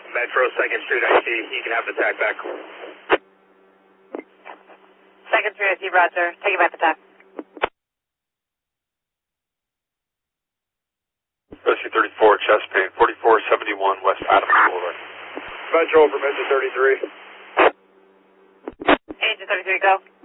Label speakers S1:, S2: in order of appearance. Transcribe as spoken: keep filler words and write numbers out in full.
S1: Metro second Street I C, you can have the tag back.
S2: second Street I C, Roger. Take it back to tag.
S3: Rescue thirty-four, chest pain, forty-four seventy-one West Adams Boulevard.
S1: Metro over Metro thirty-three.
S2: Agent thirty-three, go.